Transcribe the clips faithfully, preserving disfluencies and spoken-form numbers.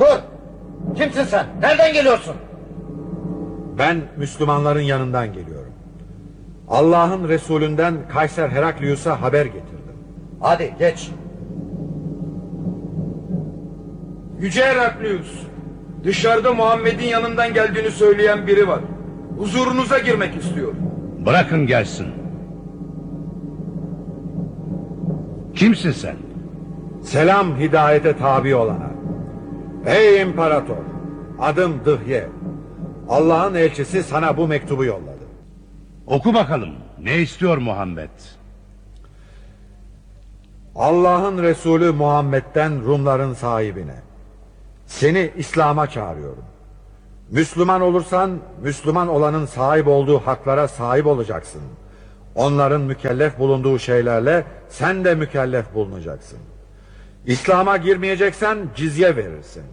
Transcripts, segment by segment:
Dur! Kimsin sen? Nereden geliyorsun? Ben Müslümanların yanından geliyorum. Allah'ın Resulünden Kayser Heraklius'a haber getirdim. Hadi geç. Yüce Heraklius, dışarıda Muhammed'in yanından geldiğini söyleyen biri var. Huzurunuza girmek istiyor. Bırakın gelsin. Kimsin sen? Selam hidayete tabi olana. Ey imparator, adım Dıhye. Allah'ın elçisi sana bu mektubu yolladı. Oku bakalım, ne istiyor Muhammed? Allah'ın Resulü Muhammed'den Rumların sahibine. Seni İslam'a çağırıyorum. Müslüman olursan Müslüman olanın sahip olduğu haklara sahip olacaksın. Onların mükellef bulunduğu şeylerle sen de mükellef bulunacaksın. İslam'a girmeyeceksen cizye verirsin.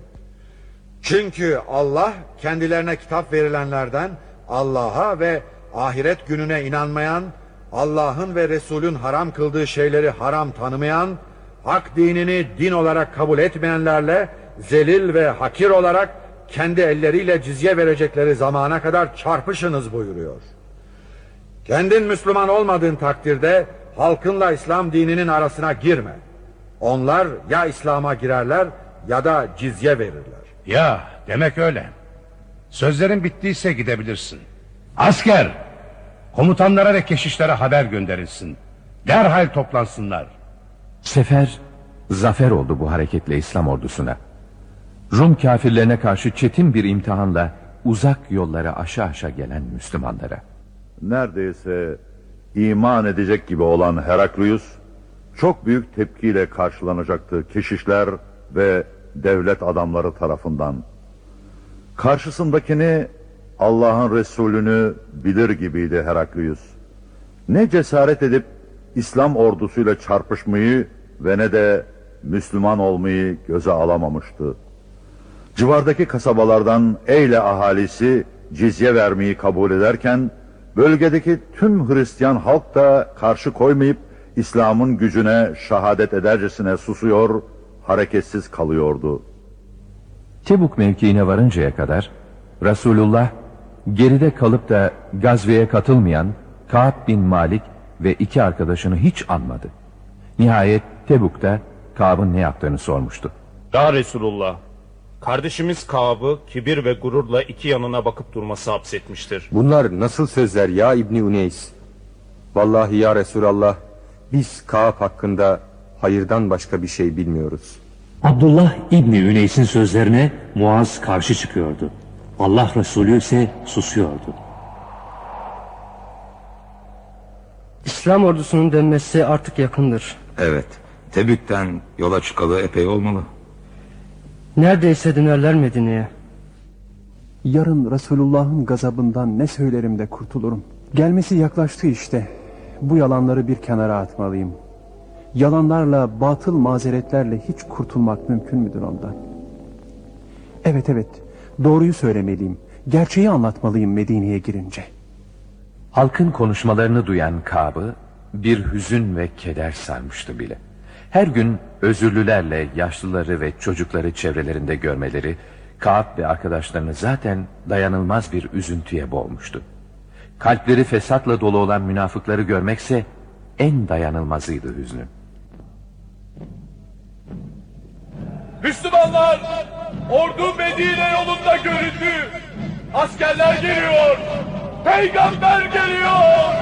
Çünkü Allah kendilerine kitap verilenlerden Allah'a ve ahiret gününe inanmayan, Allah'ın ve Resul'ün haram kıldığı şeyleri haram tanımayan, hak dinini din olarak kabul etmeyenlerle zelil ve hakir olarak kendi elleriyle cizye verecekleri zamana kadar çarpışınız buyuruyor. Kendin Müslüman olmadığın takdirde halkınla İslam dininin arasına girme. Onlar ya İslam'a girerler ya da cizye verirler. Ya demek öyle. Sözlerin bittiyse gidebilirsin. Asker, komutanlara ve keşişlere haber gönderilsin. Derhal toplansınlar. Sefer zafer oldu bu hareketle İslam ordusuna. Rum kafirlerine karşı çetin bir imtihanla uzak yollara aşağı aşağı gelen Müslümanlara. Neredeyse iman edecek gibi olan Heraklius çok büyük tepkiyle karşılanacaktı keşişler ve devlet adamları tarafından. Karşısındakini Allah'ın Resulünü bilir gibiydi Heraklius. Ne cesaret edip İslam ordusuyla çarpışmayı ve ne de Müslüman olmayı göze alamamıştı. Civardaki kasabalardan Eyle ahalisi cizye vermeyi kabul ederken bölgedeki tüm Hristiyan halk da karşı koymayıp İslam'ın gücüne şahadet edercesine susuyor, hareketsiz kalıyordu. Tebuk mevkiine varıncaya kadar Resulullah geride kalıp da gazveye katılmayan Ka'b bin Malik ve iki arkadaşını hiç anmadı. Nihayet Tebuk'ta Ka'b'ın ne yaptığını sormuştu. Ya Resulullah, kardeşimiz Ka'b'ı kibir ve gururla iki yanına bakıp durması hapsetmiştir. Bunlar nasıl sözler ya İbni Uneys? Vallahi ya Resulallah, biz Ka'b hakkında hayırdan başka bir şey bilmiyoruz. Abdullah İbni Üneys'in sözlerine Muaz karşı çıkıyordu. Allah Resulü ise susuyordu. İslam ordusunun dönmesi artık yakındır. Evet, Tebük'ten yola çıkalı epey olmalı. Neredeyse dönerler Medine'ye. Yarın Resulullah'ın gazabından ne söylerim de kurtulurum. Gelmesi yaklaştı işte. Bu yalanları bir kenara atmalıyım. Yalanlarla, batıl mazeretlerle hiç kurtulmak mümkün müdür ondan? Evet evet, doğruyu söylemeliyim. Gerçeği anlatmalıyım Medine'ye girince. Halkın konuşmalarını duyan Ka'b'ı bir hüzün ve keder sarmıştı bile. Her gün özürlülerle yaşlıları ve çocukları çevrelerinde görmeleri Ka'b ve arkadaşlarını zaten dayanılmaz bir üzüntüye boğmuştu. Kalpleri fesatla dolu olan münafıkları görmekse en dayanılmazıydı hüznü. Müslümanlar, ordu Medine yolunda göründü. Askerler geliyor. Peygamber geliyor.